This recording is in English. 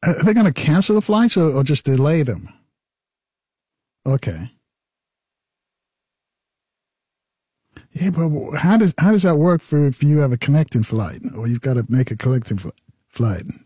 Are they going to cancel the flights or just delay them? Okay. Yeah, but how does that work for if you have a connecting flight or you've got to make a connecting flight?